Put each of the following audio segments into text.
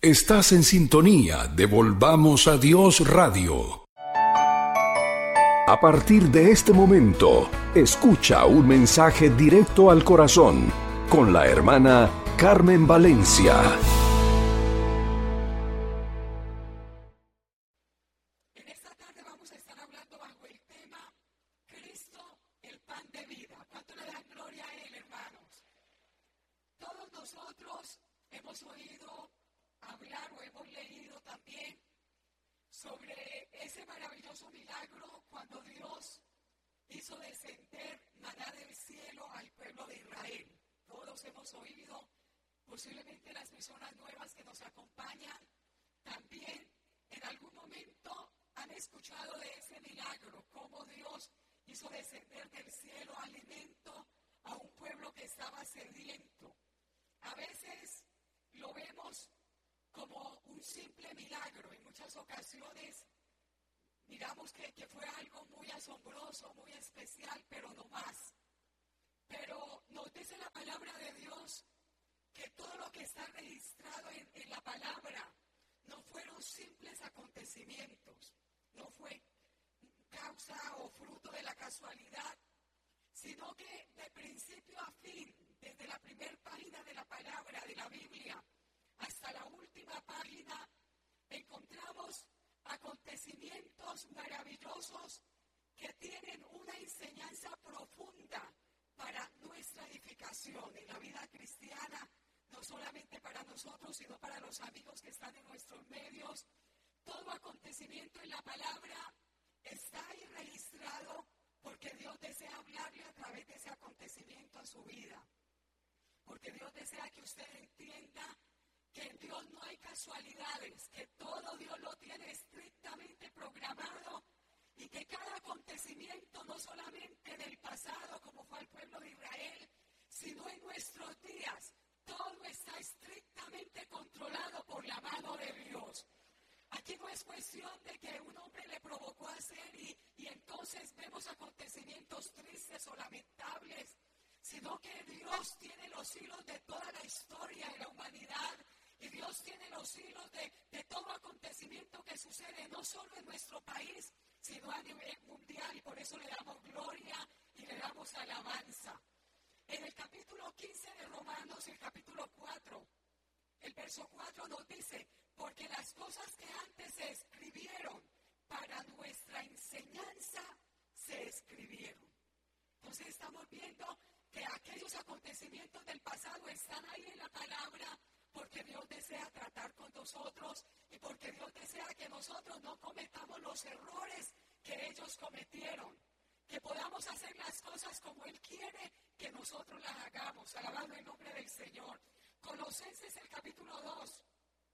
Estás en sintonía de Volvamos a Dios Radio. A partir de este momento, escucha un mensaje directo al corazón con la hermana Carmen Valencia. En esta tarde vamos a estar hablando bajo el tema Cristo, el pan de vida. ¿Cuánto le dan gloria a Él, hermanos? Todos nosotros hemos oído hablar o hemos leído también sobre ese maravilloso milagro cuando Dios hizo descender maná del cielo al pueblo de Israel. Todos hemos oído, posiblemente las personas nuevas que nos acompañan también en algún momento han escuchado de ese milagro, cómo Dios hizo descender del cielo alimento a un pueblo que estaba sediento. A veces lo vemos como un simple milagro. En muchas ocasiones miramos que fue algo muy asombroso, muy especial, pero no más. Pero nos dice la palabra de Dios que todo lo que está registrado en la palabra no fueron simples acontecimientos, no fue causa o fruto de la casualidad, sino que de principio a fin, desde la primera página de la palabra de la Biblia hasta la última página, encontramos acontecimientos maravillosos que tienen una enseñanza profunda para nuestra edificación en la vida cristiana, no solamente para nosotros, sino para los amigos que están en nuestros medios. Todo acontecimiento en la palabra está ahí registrado porque Dios desea hablarle a través de ese acontecimiento a su vida. Porque Dios desea que usted entienda que en Dios no hay casualidades, que todo Dios lo tiene estrictamente programado y que cada acontecimiento, no solamente del pasado como fue el pueblo de Israel, sino en nuestros días, todo está estrictamente controlado por la mano de Dios. Aquí no es cuestión de que un hombre le provocó a hacer y entonces vemos acontecimientos tristes o lamentables, sino que Dios tiene los hilos de toda la historia de la humanidad y Dios tiene los hilos de todo acontecimiento que sucede no solo en nuestro país, sino a nivel mundial, y por eso le damos gloria y le damos alabanza. En el capítulo 15 de Romanos, el capítulo 4, el verso 4 nos dice: porque las cosas que antes se escribieron para nuestra enseñanza se escribieron. Entonces estamos viendo que aquellos acontecimientos del pasado están ahí en la palabra porque Dios desea tratar con nosotros y porque Dios desea que nosotros no cometamos los errores que ellos cometieron, que podamos hacer las cosas como Él quiere que nosotros las hagamos, alabando el nombre del Señor. Colosenses, el capítulo 2,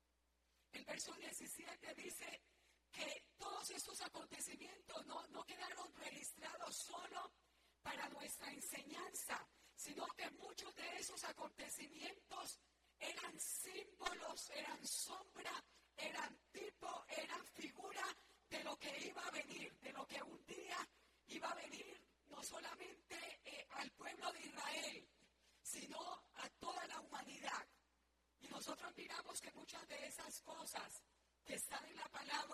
el verso 17 dice que todos estos acontecimientos no quedaron registrados solo para nuestra enseñanza, sino que muchos de esos acontecimientos eran símbolos, eran sombra, eran tipo, eran figura de lo que iba a venir, de lo que un día iba a venir no solamente al pueblo de Israel, sino a toda la humanidad. Y nosotros miramos que muchas de esas cosas que están en la